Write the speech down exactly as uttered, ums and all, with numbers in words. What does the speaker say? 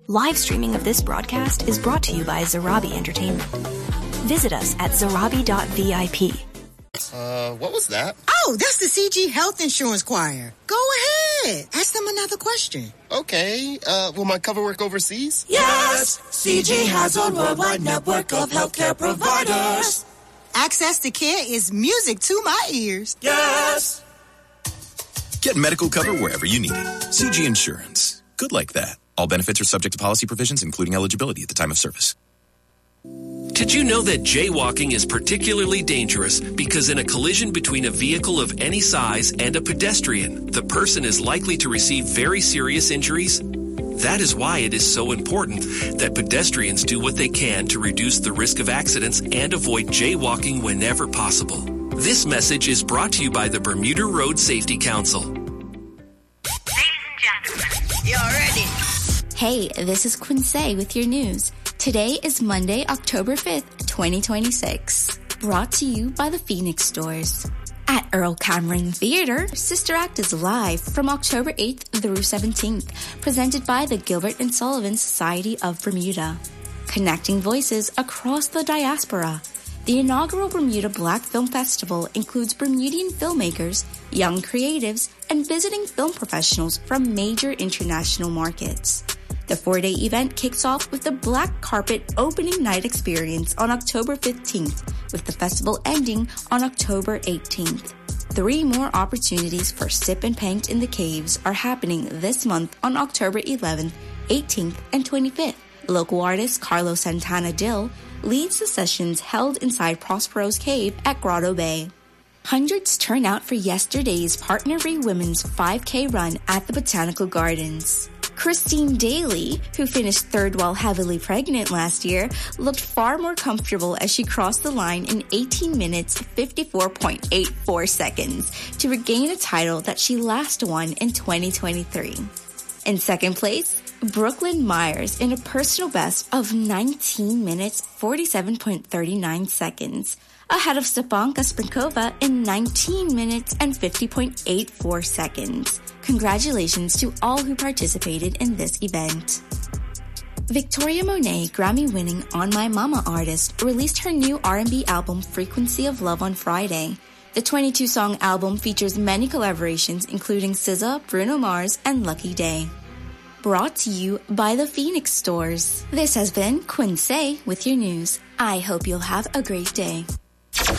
Live streaming of this broadcast is brought to you by Zarabi Entertainment. Visit us at zarabi dot V I P. Uh, what was that? Oh, that's the C G Health Insurance Choir. Go ahead. Ask them another question. Okay. Uh, will my cover work overseas? Yes! C G has a worldwide network of healthcare providers. Access to care is music to my ears. Yes! Get medical cover wherever you need it. C G Insurance. Good like that. All benefits are subject to policy provisions, including eligibility at the time of service. Did you know that jaywalking is particularly dangerous because in a collision between a vehicle of any size and a pedestrian, the person is likely to receive very serious injuries? That is why it is so important that pedestrians do what they can to reduce the risk of accidents and avoid jaywalking whenever possible. This message is brought to you by the Bermuda Road Safety Council. Ladies and gentlemen, you're ready. Hey, this is Quincy with your news. Today is Monday, October fifth, twenty twenty-six. Brought to you by the Phoenix Stores. At Earl Cameron Theater, Sister Act is live from October eighth through seventeenth, presented by the Gilbert and Sullivan Society of Bermuda. Connecting voices across the diaspora. The inaugural Bermuda Black Film Festival includes Bermudian filmmakers, young creatives, and visiting film professionals from major international markets. The four-day event kicks off with the Black Carpet Opening Night Experience on October fifteenth, with the festival ending on October eighteenth. Three more opportunities for Sip and Paint in the Caves are happening this month on October eleventh, eighteenth, and twenty-fifth. Local artist Carlos Santana Dill leads the sessions held inside Prospero's Cave at Grotto Bay. Hundreds turn out for yesterday's Partnery Women's five K run at the Botanical Gardens. Christine Daly, who finished third while heavily pregnant last year, looked far more comfortable as she crossed the line in eighteen minutes, fifty-four point eight four seconds to regain a title that she last won in twenty twenty-three. In second place, Brooklyn Myers in a personal best of nineteen minutes, forty-seven point three nine seconds, ahead of Stepanka Sprinkova in nineteen minutes and fifty point eight four seconds. Congratulations to all who participated in this event. Victoria Monet, Grammy-winning On My Mama artist, released her new R and B album Frequency of Love on Friday. The twenty-two song album features many collaborations including S Z A, Bruno Mars, and Lucky Day. Brought to you by the Phoenix Stores. This has been Quincy with your news. I hope you'll have a great day.